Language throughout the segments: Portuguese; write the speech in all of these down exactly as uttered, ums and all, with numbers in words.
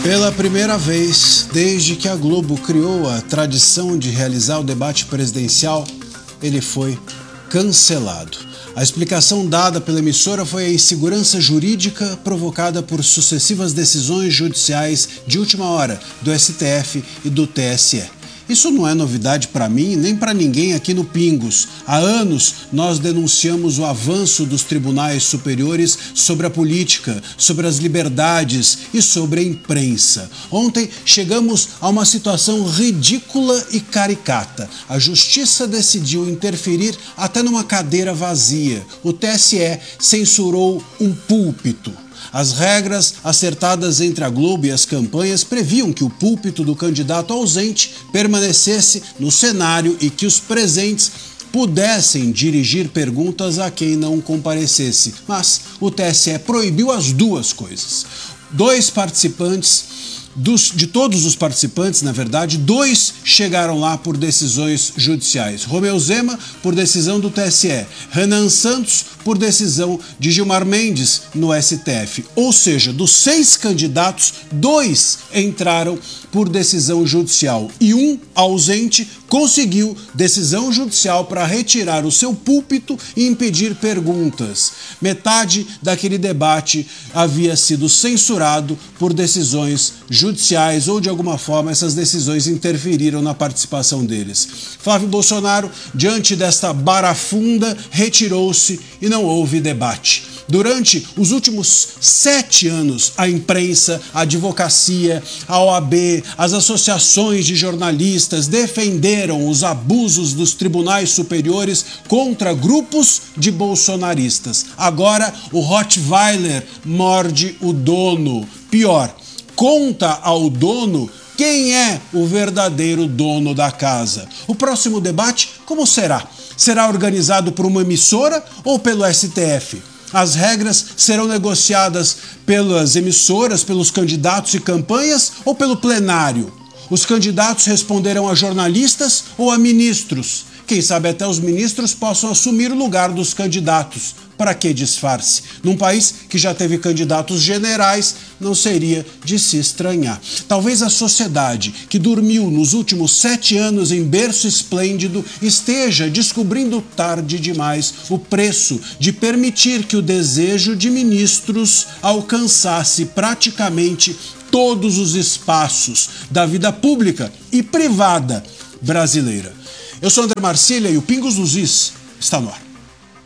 Pela primeira vez, desde que a Globo criou a tradição de realizar o debate presidencial, ele foi cancelado. A explicação dada pela emissora foi a insegurança jurídica provocada por sucessivas decisões judiciais de última hora do S T F e do T S E. Isso não é novidade para mim nem para ninguém aqui no Pingos. Há anos nós denunciamos o avanço dos tribunais superiores sobre a política, sobre as liberdades e sobre a imprensa. Ontem chegamos a uma situação ridícula e caricata. A justiça decidiu interferir até numa cadeira vazia. O T S E censurou um púlpito. As regras acertadas entre a Globo e as campanhas previam que o púlpito do candidato ausente permanecesse no cenário e que os presentes pudessem dirigir perguntas a quem não comparecesse. Mas o T S E proibiu as duas coisas. Dois participantes, dos, de todos os participantes, na verdade, dois chegaram lá por decisões judiciais. Romeu Zema, por decisão do T S E. Renan Santos, por decisão de Gilmar Mendes no S T F. Ou seja, dos seis candidatos, dois entraram por decisão judicial e um ausente conseguiu decisão judicial para retirar o seu púlpito e impedir perguntas. Metade daquele debate havia sido censurado por decisões judiciais ou, de alguma forma, essas decisões interferiram na participação deles. Flávio Bolsonaro, diante desta barafunda, retirou-se e não houve debate. Durante os últimos sete anos, a imprensa, a advocacia, a O A B, as associações de jornalistas defenderam os abusos dos tribunais superiores contra grupos de bolsonaristas. Agora, o Rottweiler morde o dono. Pior, conta ao dono quem é o verdadeiro dono da casa. O próximo debate, como será? Será organizado por uma emissora ou pelo S T F? As regras serão negociadas pelas emissoras, pelos candidatos e campanhas ou pelo plenário? Os candidatos responderão a jornalistas ou a ministros? Quem sabe até os ministros possam assumir o lugar dos candidatos. Para que disfarce? Num país que já teve candidatos generais, não seria de se estranhar. Talvez a sociedade, que dormiu nos últimos sete anos em berço esplêndido, esteja descobrindo tarde demais o preço de permitir que o desejo de ministros alcançasse praticamente todos os espaços da vida pública e privada brasileira. Eu sou André Marcília e o Pingos nos Is está no ar.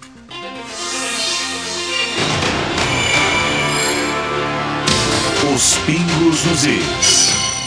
Os Pingos nos Is.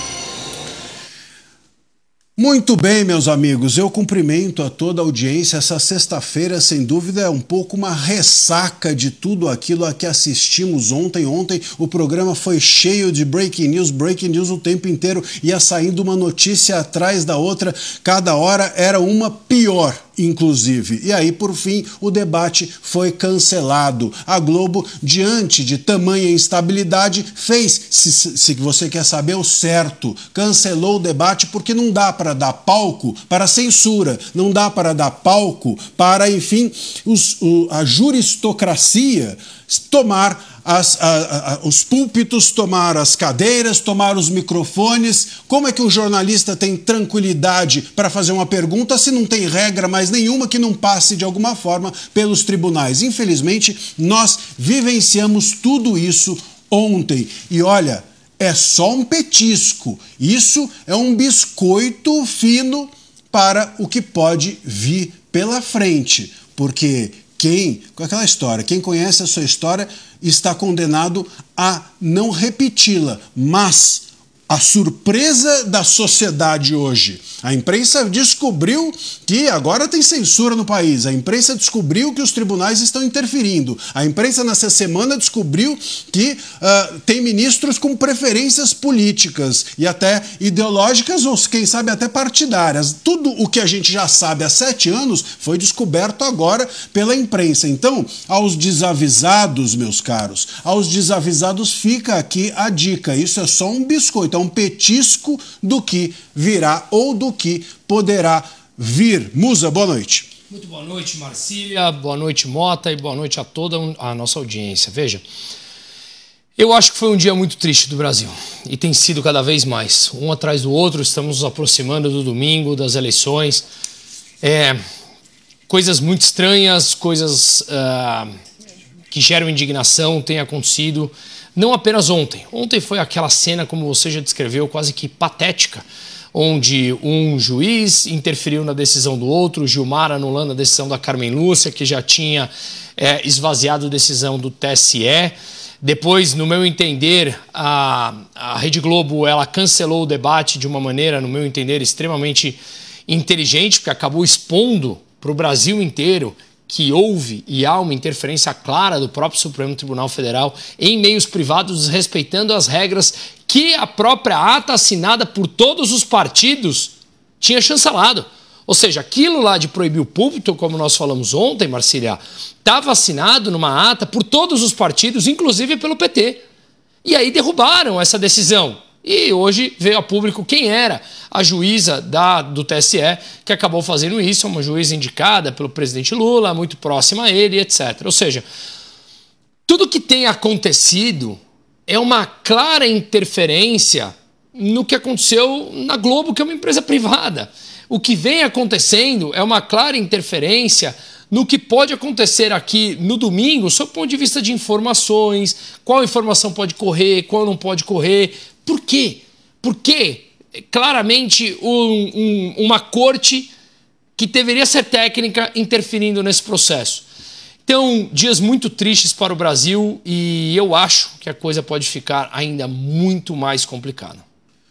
Muito bem, meus amigos, eu cumprimento a toda a audiência. Essa sexta-feira, sem dúvida, é um pouco uma ressaca de tudo aquilo a que assistimos ontem. Ontem o programa foi cheio de breaking news, breaking news o tempo inteiro, ia saindo uma notícia atrás da outra, cada hora era uma pior, inclusive. E aí, por fim, o debate foi cancelado. A Globo, diante de tamanha instabilidade, fez, se, se você quer saber, o certo. Cancelou o debate porque não dá para dar palco para censura, não dá para dar palco para, enfim, os, o, a juristocracia tomar As, a, a, os púlpitos, tomar as cadeiras, tomar os microfones. Como é que um jornalista tem tranquilidade para fazer uma pergunta se não tem regra mais nenhuma que não passe de alguma forma pelos tribunais? Infelizmente, nós vivenciamos tudo isso ontem. E olha, é só um petisco. Isso é um biscoito fino para o que pode vir pela frente. Porque quem, com aquela história, quem conhece a sua história está condenado a não repeti-la, mas a surpresa da sociedade hoje. A imprensa descobriu que agora tem censura no país. A imprensa descobriu que os tribunais estão interferindo. A imprensa nessa semana descobriu que uh, tem ministros com preferências políticas e até ideológicas ou, quem sabe, até partidárias. Tudo o que a gente já sabe há sete anos foi descoberto agora pela imprensa. Então, aos desavisados, meus caros, aos desavisados fica aqui a dica. Isso é só um biscoito, é um petisco do que virá ou do que poderá vir. Musa, boa noite. Muito boa noite, Marcília, boa noite, Mota, e boa noite a toda a nossa audiência. Veja, eu acho que foi um dia muito triste do Brasil. e tem sido cada vez mais. Um atrás do outro, estamos nos aproximando do domingo, das eleições. É, coisas muito estranhas, coisas uh, que geram indignação têm acontecido, não apenas ontem. Ontem foi aquela cena, como você já descreveu, quase que patética, onde um juiz interferiu na decisão do outro, Gilmar anulando a decisão da Carmen Lúcia, que já tinha é, esvaziado a decisão do T S E. Depois, no meu entender, a, a Rede Globo ela cancelou o debate de uma maneira, no meu entender, extremamente inteligente, porque acabou expondo para o Brasil inteiro que houve e há uma interferência clara do próprio Supremo Tribunal Federal em meios privados, desrespeitando as regras que a própria ata assinada por todos os partidos tinha chancelado. Ou seja, aquilo lá de proibir o púlpito, como nós falamos ontem, Marcília, estava assinado numa ata por todos os partidos, inclusive pelo P T. E aí derrubaram essa decisão. E hoje veio a público quem era a juíza da, do T S E que acabou fazendo isso, uma juíza indicada pelo presidente Lula, muito próxima a ele, etcétera. Ou seja, tudo que tem acontecido é uma clara interferência no que aconteceu na Globo, que é uma empresa privada. O que vem acontecendo é uma clara interferência no que pode acontecer aqui no domingo, sob o ponto de vista de informações, qual informação pode correr, qual não pode correr. Por quê? Porque claramente um, um, uma corte que deveria ser técnica interferindo nesse processo. Então, dias muito tristes para o Brasil e eu acho que a coisa pode ficar ainda muito mais complicada.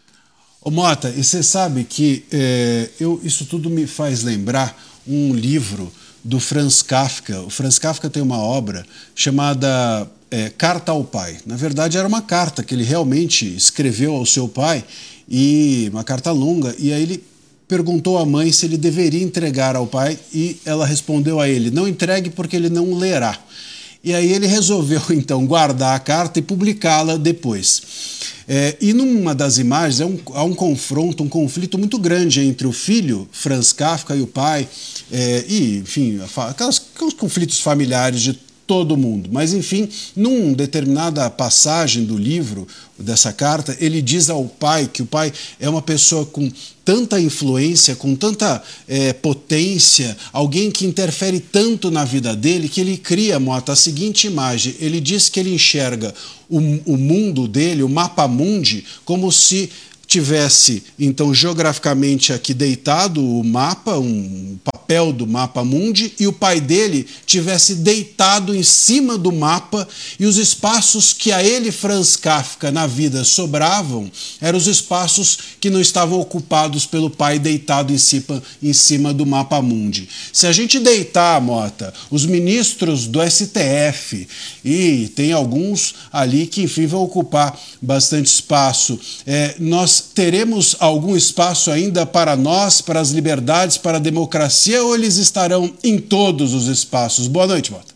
Ô Mota, e você sabe que é, eu, isso tudo me faz lembrar um livro do Franz Kafka. O Franz Kafka tem uma obra chamada é, Carta ao Pai. Na verdade, era uma carta que ele realmente escreveu ao seu pai, e uma carta longa, e aí ele perguntou à mãe se ele deveria entregar ao pai, e ela respondeu a ele: não entregue porque ele não lerá. E aí ele resolveu, então, guardar a carta e publicá-la depois. É, e numa das imagens é um, há um confronto, um conflito muito grande entre o filho, Franz Kafka, e o pai, é, e, enfim, aquelas, aqueles conflitos familiares de todo mundo. Mas, enfim, numa determinada passagem do livro, dessa carta, ele diz ao pai que o pai é uma pessoa com tanta influência, com tanta é, potência, alguém que interfere tanto na vida dele, que ele cria, Mota, a seguinte imagem. Ele diz que ele enxerga o, o mundo dele, o mapa mundi, como se tivesse, então, geograficamente aqui deitado o mapa, um papel do mapa mundi, e o pai dele tivesse deitado em cima do mapa, e os espaços que a ele, Franz Kafka, na vida sobravam, eram os espaços que não estavam ocupados pelo pai deitado em cima, em cima do mapa mundi. Se a gente deitar, Mota, os ministros do S T F, e tem alguns ali que, enfim, vão ocupar bastante espaço, é, nós teremos algum espaço ainda para nós, para as liberdades, para a democracia, ou eles estarão em todos os espaços? Boa noite, Mota.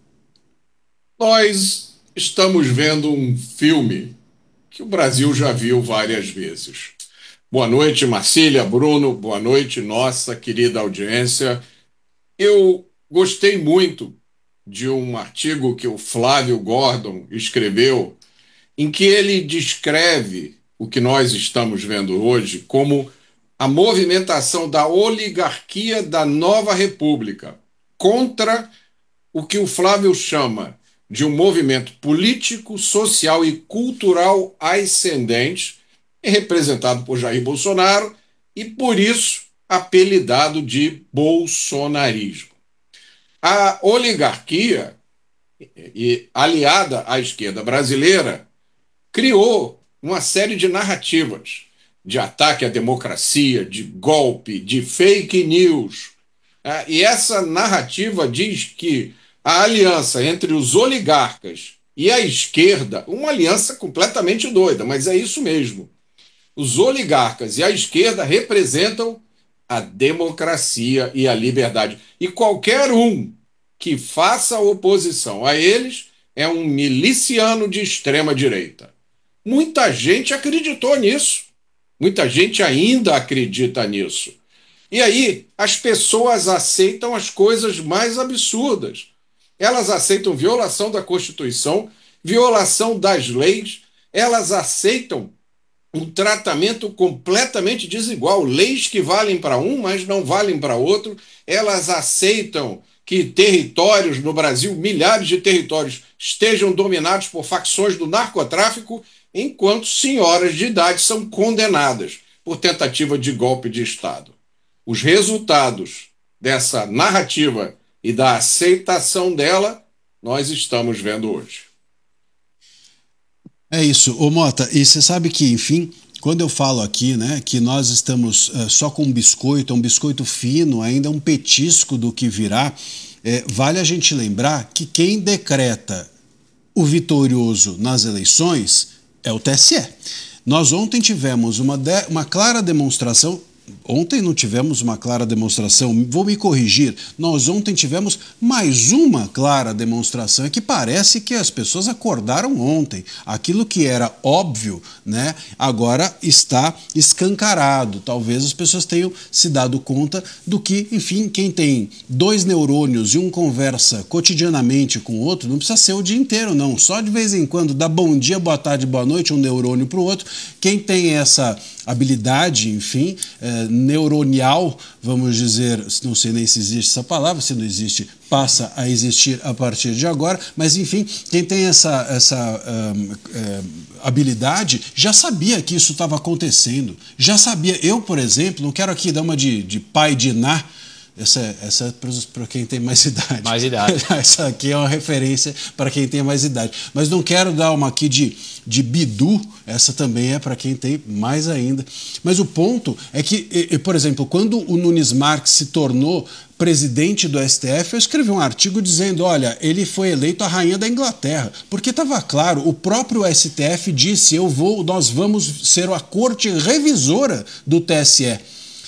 Nós estamos vendo um filme que o Brasil já viu várias vezes. Boa noite, Marcília, Bruno, boa noite, nossa querida audiência. Eu gostei muito de um artigo que o Flávio Gordon escreveu, em que ele descreve o que nós estamos vendo hoje como a movimentação da oligarquia da nova república contra o que o Flávio chama de um movimento político, social e cultural ascendente, representado por Jair Bolsonaro e, por isso, apelidado de bolsonarismo. A oligarquia, e aliada à esquerda brasileira, criou uma série de narrativas de ataque à democracia, de golpe, de fake news. E essa narrativa diz que a aliança entre os oligarcas e a esquerda, uma aliança completamente doida, mas é isso mesmo. Os oligarcas e a esquerda representam a democracia e a liberdade. E qualquer um que faça oposição a eles é um miliciano de extrema-direita. Muita gente acreditou nisso. Muita gente ainda acredita nisso. E aí, as pessoas aceitam as coisas mais absurdas. Elas aceitam violação da Constituição, violação das leis, elas aceitam um tratamento completamente desigual, leis que valem para um, mas não valem para outro. Elas aceitam que territórios no Brasil, milhares de territórios, estejam dominados por facções do narcotráfico, enquanto senhoras de idade são condenadas por tentativa de golpe de Estado. Os resultados dessa narrativa e da aceitação dela, nós estamos vendo hoje. É isso, ô Mota, e você sabe que, enfim, quando eu falo aqui, né, que nós estamos uh, só com um biscoito, um biscoito fino, ainda um petisco do que virá, é, vale a gente lembrar que quem decreta o vitorioso nas eleições é o T S E. Nós ontem tivemos uma, de, uma clara demonstração. Ontem não tivemos uma clara demonstração, vou me corrigir, nós ontem tivemos mais uma clara demonstração, é que parece que as pessoas acordaram ontem, aquilo que era óbvio, né, agora está escancarado, talvez as pessoas tenham se dado conta do que, enfim, quem tem dois neurônios e um conversa cotidianamente com o outro, não precisa ser o dia inteiro não, só de vez em quando dá bom dia, boa tarde, boa noite, um neurônio para o outro, quem tem essa habilidade, enfim, é, neuronial, vamos dizer, não sei nem se existe essa palavra, se não existe, passa a existir a partir de agora, mas enfim, quem tem essa, essa um, é, habilidade já sabia que isso estava acontecendo, já sabia, eu, por exemplo, não quero aqui dar uma de, de pai de Iná, essa, essa é para quem tem mais idade. Mais idade. Essa aqui é uma referência para quem tem mais idade. Mas não quero dar uma aqui de, de Bidu, essa também é para quem tem mais ainda. Mas o ponto é que, por exemplo, quando o Nunes Marques se tornou presidente do S T F, eu escrevi um artigo dizendo, olha, ele foi eleito a rainha da Inglaterra, porque estava claro, o próprio S T F disse, eu vou, nós vamos ser a corte revisora do T S E.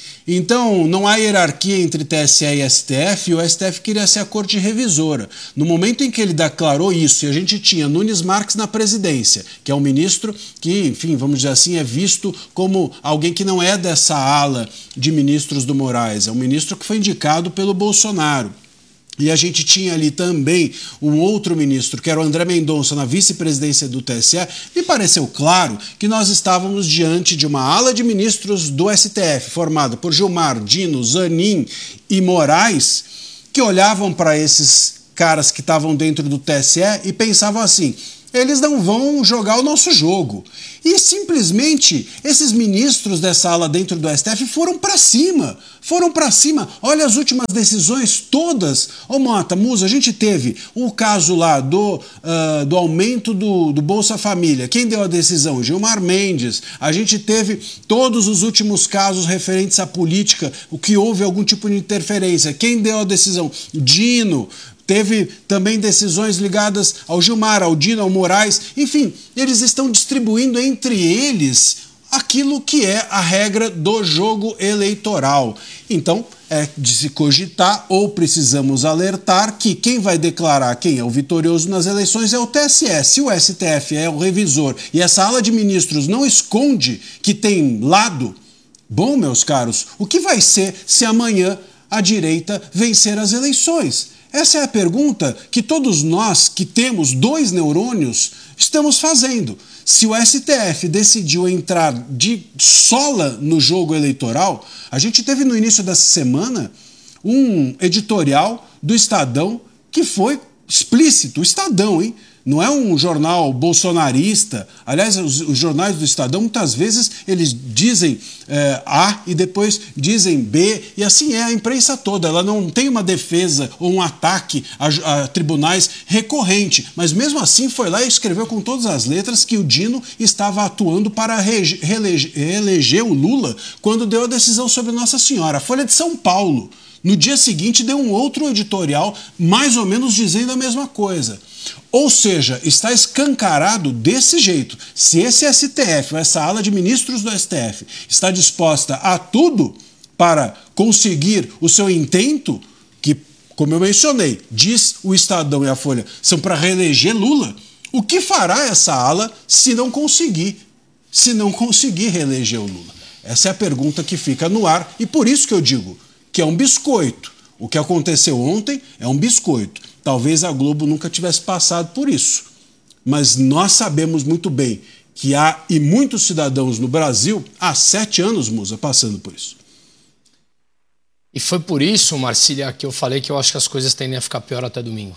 Então, não há hierarquia entre T S E e S T F, e o S T F queria ser a corte revisora. No momento em que ele declarou isso, e a gente tinha Nunes Marques na presidência, que é um ministro que, enfim, vamos dizer assim, é visto como alguém que não é dessa ala de ministros do Moraes, é um ministro que foi indicado pelo Bolsonaro. E a gente tinha ali também um outro ministro, que era o André Mendonça, na vice-presidência do T S E, me pareceu claro que nós estávamos diante de uma ala de ministros do S T F, formada por Gilmar, Dino, Zanin e Moraes, que olhavam para esses caras que estavam dentro do T S E e pensavam assim, eles não vão jogar o nosso jogo. E simplesmente esses ministros dessa ala dentro do S T F foram para cima, foram para cima. Olha as últimas decisões todas. Ô Mota, Musa, a gente teve o caso lá do, uh, do aumento do, do Bolsa Família. Quem deu a decisão? Gilmar Mendes. A gente teve todos os últimos casos referentes à política, o que houve algum tipo de interferência. Quem deu a decisão? Dino. Teve também decisões ligadas ao Gilmar, ao Dino, ao Moraes. Enfim, eles estão distribuindo entre eles aquilo que é a regra do jogo eleitoral. Então, é de se cogitar ou precisamos alertar que quem vai declarar quem é o vitorioso nas eleições é o T S E. Se o S T F é o revisor e essa ala de ministros não esconde que tem lado, bom, meus caros, o que vai ser se amanhã a direita vencer as eleições? Essa é a pergunta que todos nós que temos dois neurônios estamos fazendo. Se o S T F decidiu entrar de sola no jogo eleitoral, a gente teve no início dessa semana um editorial do Estadão que foi explícito, o Estadão, hein? Não é um jornal bolsonarista. Aliás, os, os jornais do Estadão, muitas vezes, eles dizem é, A e depois dizem B, e assim é a imprensa toda. Ela não tem uma defesa ou um ataque a, a tribunais recorrente, mas mesmo assim foi lá e escreveu com todas as letras que o Dino estava atuando para reeleger o Lula quando deu a decisão sobre Nossa Senhora. A Folha de São Paulo, no dia seguinte, deu um outro editorial mais ou menos dizendo a mesma coisa. Ou seja, está escancarado desse jeito. Se esse S T F, ou essa ala de ministros do S T F, está disposta a tudo para conseguir o seu intento, que, como eu mencionei, diz o Estadão e a Folha, são para reeleger Lula, o que fará essa ala se não conseguir, se não conseguir reeleger o Lula? Essa é a pergunta que fica no ar, e por isso que eu digo que é um biscoito. O que aconteceu ontem é um biscoito. Talvez a Globo nunca tivesse passado por isso. Mas nós sabemos muito bem que há, e muitos cidadãos no Brasil, há sete anos, Musa, passando por isso. E foi por isso, Marcília, que eu falei que eu acho que as coisas tendem a ficar pior até domingo.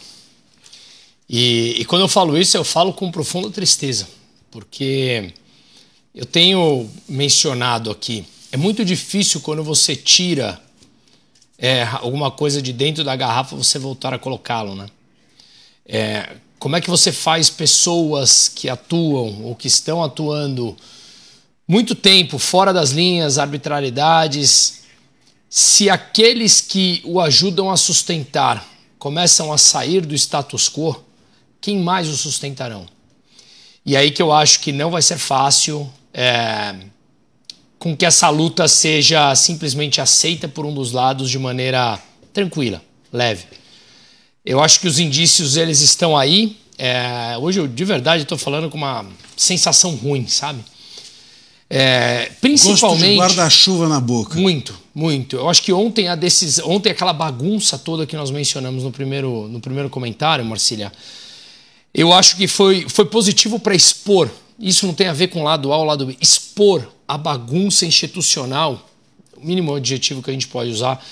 E, e quando eu falo isso, eu falo com profunda tristeza, porque eu tenho mencionado aqui, é muito difícil quando você tira é, alguma coisa de dentro da garrafa, você voltar a colocá-lo, né? É, como é que você faz pessoas que atuam ou que estão atuando muito tempo fora das linhas, arbitrariedades, se aqueles que o ajudam a sustentar começam a sair do status quo, quem mais o sustentarão? E aí que eu acho que não vai ser fácil é, com que essa luta seja simplesmente aceita por um dos lados de maneira tranquila, leve. Eu acho que os indícios eles estão aí. É, hoje eu de verdade estou falando com uma sensação ruim, sabe? É, principalmente gosto de guarda-chuva na boca. Muito, muito. Eu acho que ontem a decisão, ontem aquela bagunça toda que nós mencionamos no primeiro, no primeiro comentário, Marcília, eu acho que foi, foi positivo para expor. Isso não tem a ver com o lado A ou o lado B. Expor a bagunça institucional, o mínimo adjetivo que a gente pode usar,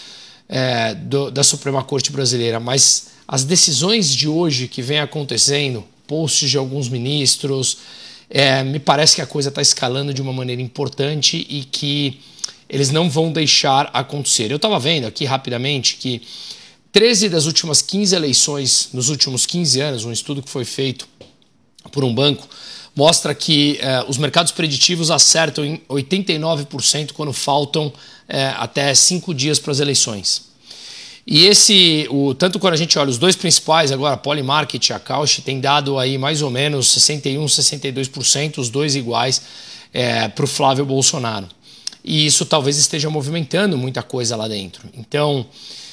é, do, da Suprema Corte Brasileira. Mas as decisões de hoje que vem acontecendo, posts de alguns ministros, É, me parece que a coisa está escalando de uma maneira importante e que eles não vão deixar acontecer. Eu estava vendo aqui rapidamente que treze das últimas quinze eleições, nos últimos quinze anos, um estudo que foi feito por um banco, mostra que eh, os mercados preditivos acertam em oitenta e nove por cento quando faltam eh, até cinco dias para as eleições. E esse, o, tanto quando a gente olha os dois principais agora, a Polymarket e a Cauchy, tem dado aí mais ou menos sessenta e um, sessenta e dois por cento, os dois iguais, é, para o Flávio Bolsonaro. E isso talvez esteja movimentando muita coisa lá dentro. Então,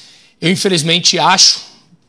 eu infelizmente acho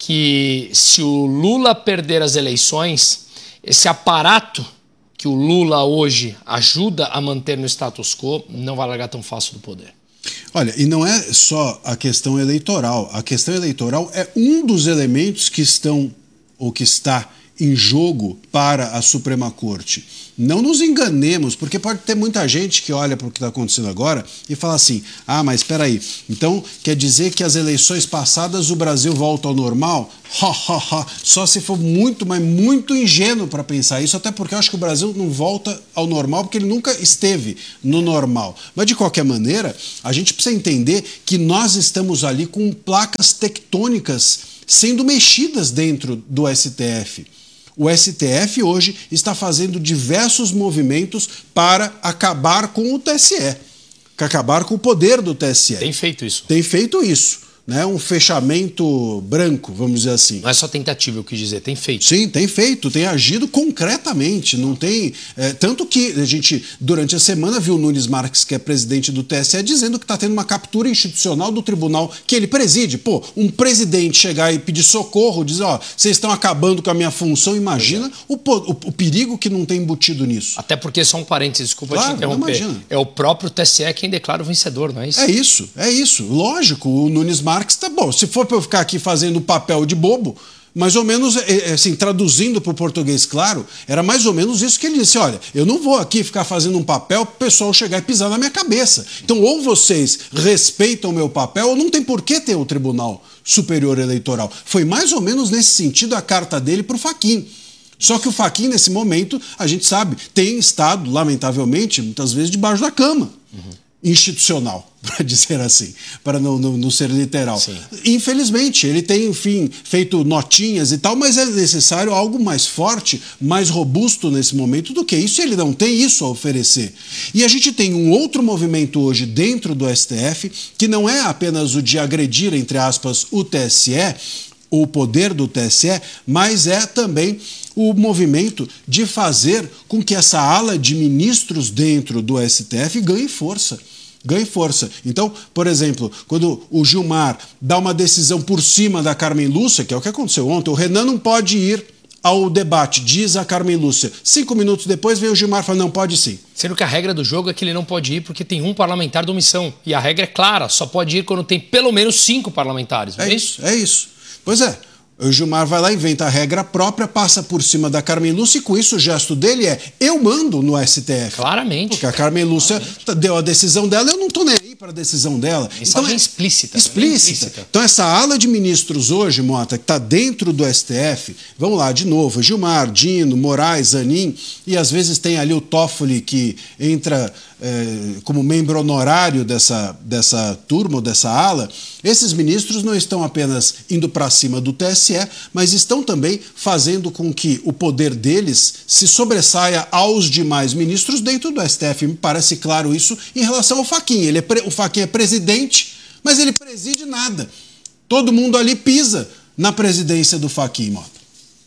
que se o Lula perder as eleições, esse aparato que o Lula hoje ajuda a manter no status quo não vai largar tão fácil do poder. Olha, e não é só a questão eleitoral. A questão eleitoral é um dos elementos que estão ou que está em jogo para a Suprema Corte. Não nos enganemos, porque pode ter muita gente que olha para o que está acontecendo agora e fala assim, ah, mas espera aí, então quer dizer que as eleições passadas o Brasil volta ao normal? Ha, ha, ha. Só se for muito, mas muito ingênuo para pensar isso, até porque eu acho que o Brasil não volta ao normal porque ele nunca esteve no normal. Mas de qualquer maneira, a gente precisa entender que nós estamos ali com placas tectônicas sendo mexidas dentro do S T F. O S T F hoje está fazendo diversos movimentos para acabar com o T S E, para acabar com o poder do T S E. Tem feito isso. Tem feito isso, né? Um fechamento branco, vamos dizer assim. Não é só tentativa, eu quis dizer, tem feito. Sim, tem feito, tem agido concretamente, não tem... É, tanto que a gente, durante a semana, viu o Nunes Marques, que é presidente do T S E, dizendo que está tendo uma captura institucional do tribunal que ele preside. Pô, um presidente chegar e pedir socorro, dizer, ó, vocês estão acabando com a minha função, imagina é. o, o, o perigo que não tem embutido nisso. Até porque, só um parênteses, desculpa claro, te interromper, é o próprio T S E quem declara o vencedor, não é isso? É isso, é isso. Lógico, o Nunes Marques tá bom. Se for para eu ficar aqui fazendo o papel de bobo, mais ou menos, assim, traduzindo para o português claro, era mais ou menos isso que ele disse. Olha, eu não vou aqui ficar fazendo um papel para o pessoal chegar e pisar na minha cabeça. Então, ou vocês respeitam o meu papel, ou não tem por que ter o Tribunal Superior Eleitoral. Foi mais ou menos nesse sentido a carta dele para o Fachin. Só que o Fachin, nesse momento, a gente sabe, tem estado, lamentavelmente, muitas vezes debaixo da cama. Uhum. Institucional, para dizer assim, para não, não, não ser literal. Sim. Infelizmente, ele tem, enfim, feito notinhas e tal, mas é necessário algo mais forte, mais robusto nesse momento do que isso, e ele não tem isso a oferecer. E a gente tem um outro movimento hoje dentro do S T F, que não é apenas o de agredir, entre aspas, o T S E, o poder do T S E, mas é também o movimento de fazer com que essa ala de ministros dentro do S T F ganhe força. Ganhe força. Então, por exemplo, quando o Gilmar dá uma decisão por cima da Carmen Lúcia, que é o que aconteceu ontem, o Renan não pode ir ao debate, diz a Carmen Lúcia. Cinco minutos depois vem o Gilmar e fala, não, pode sim. Sendo que a regra do jogo é que ele não pode ir porque tem um parlamentar de omissão. E a regra é clara, só pode ir quando tem pelo menos cinco parlamentares, não é, é isso? É isso. Pois é. O Gilmar vai lá, inventa a regra própria, passa por cima da Carmen Lúcia e com isso o gesto dele é: eu mando no S T F. Claramente. Porque a Carmen Lúcia Claramente. deu a decisão dela, eu não estou nem aí para a decisão dela. Mensagem então, é explícita. Explícita. explícita. Então essa ala de ministros hoje, Mota, que está dentro do S T F, vamos lá, de novo, Gilmar, Dino, Moraes, Zanin, e às vezes tem ali o Toffoli que entra é, como membro honorário dessa, dessa turma, ou dessa ala. Esses ministros não estão apenas indo para cima do T S E, mas estão também fazendo com que o poder deles se sobressaia aos demais ministros dentro do S T F. Me parece claro isso em relação ao Fachin. Ele é pre... O Fachin é presidente, mas ele preside nada. Todo mundo ali pisa na presidência do Fachin, Mota.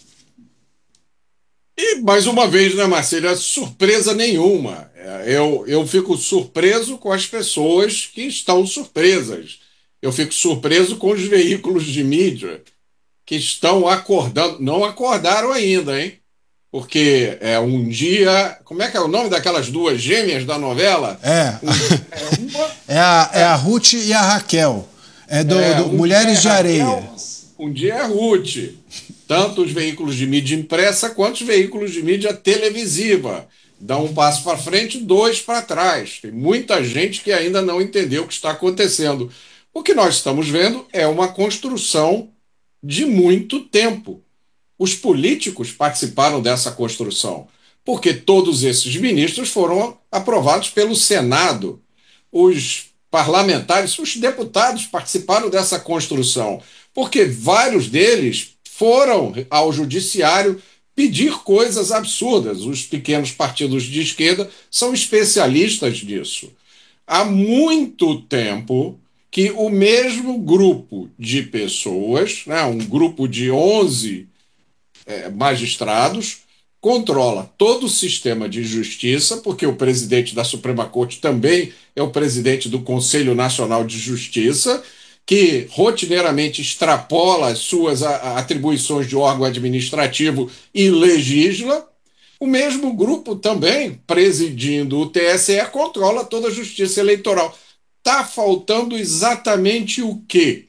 E, mais uma vez, né, Marcelo, surpresa nenhuma. Eu, eu fico surpreso com as pessoas que estão surpresas. Eu fico surpreso com os veículos de mídia que estão acordando. Não acordaram ainda, hein? Porque é um dia... Como é que é o nome daquelas duas gêmeas da novela? É, um, é, uma, é, a, é a Ruth e a Raquel. É do, é, do um Mulheres é de Raquel, Areia. Um dia é Ruth. Tanto os veículos de mídia impressa quanto os veículos de mídia televisiva. Dá um passo para frente, dois para trás. Tem muita gente que ainda não entendeu o que está acontecendo. O que nós estamos vendo é uma construção de muito tempo. Os políticos participaram dessa construção, porque todos esses ministros foram aprovados pelo Senado. Os parlamentares, os deputados participaram dessa construção, porque vários deles foram ao judiciário pedir coisas absurdas. Os pequenos partidos de esquerda são especialistas disso. Há muito tempo que o mesmo grupo de pessoas, né, um grupo de onze é, magistrados, controla todo o sistema de justiça, porque o presidente da Suprema Corte também é o presidente do Conselho Nacional de Justiça, que rotineiramente extrapola as suas atribuições de órgão administrativo e legisla. O mesmo grupo também, presidindo o T S E, controla toda a justiça eleitoral. Está faltando exatamente o quê?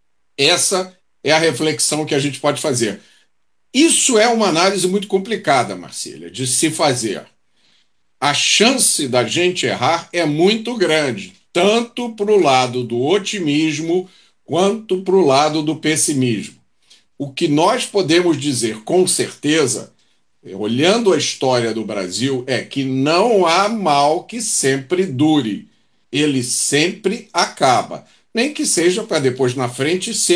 Essa é a reflexão que a gente pode fazer. Isso é uma análise muito complicada, Marcília, de se fazer. A chance da gente errar é muito grande, tanto para o lado do otimismo quanto para o lado do pessimismo. O que nós podemos dizer com certeza, olhando a história do Brasil, é que não há mal que sempre dure. Ele sempre acaba. Nem que seja para depois na frente ser